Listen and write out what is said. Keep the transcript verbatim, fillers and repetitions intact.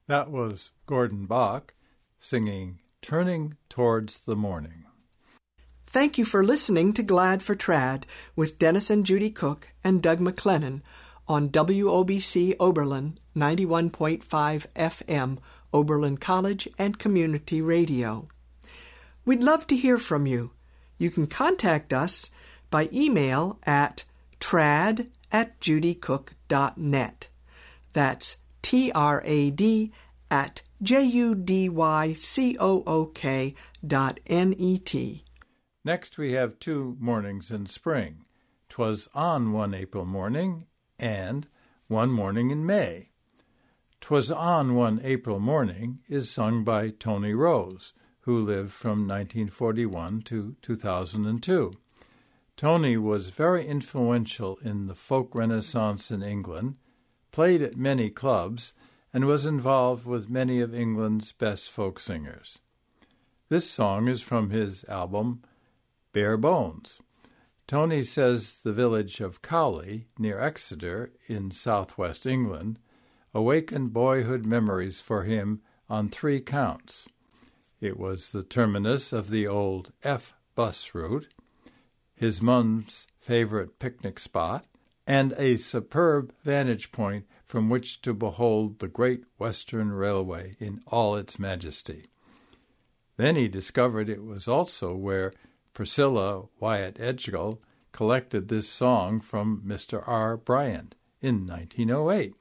That was Gordon Bach singing Turning Towards the Morning. Thank you for listening to Glad for Trad with Dennis and Judy Cook and Doug McLennan on W O B C Oberlin ninety-one point five F M, Oberlin College and Community Radio. We'd love to hear from you. You can contact us by email at trad at judycook dot net. That's T R A D at J U D Y C O O K dot N E T. Next we have two mornings in spring. 'Twas on one April morning and One Morning in May. 'Twas on one April morning is sung by Tony Rose, who lived from nineteen forty-one to two thousand two. Tony was very influential in the folk renaissance in England, played at many clubs, and was involved with many of England's best folk singers. This song is from his album Bare Bones. Tony says the village of Cowley, near Exeter in southwest England, awakened boyhood memories for him on three counts. It was the terminus of the old F bus route, his mum's favorite picnic spot, and a superb vantage point from which to behold the Great Western Railway in all its majesty. Then he discovered it was also where Priscilla Wyatt Edgell collected this song from Mister R. Bryant in nineteen oh eight.